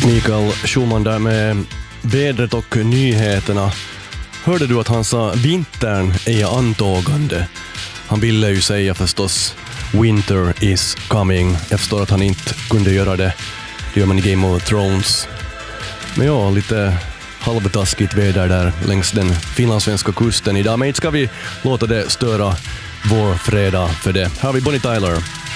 Mikael Schumann där med vädret och nyheterna. Hörde du att han sa vintern är antågande? Han ville ju säga förstås winter is coming. Jag förstår att han inte kunde göra det. Det gör man i Game of Thrones. Men ja, lite halvtaskigt väder där längs den finlandssvenska kusten idag. Men inte ska vi låta det störa vår fredag för det. Här har vi Bonnie Tyler.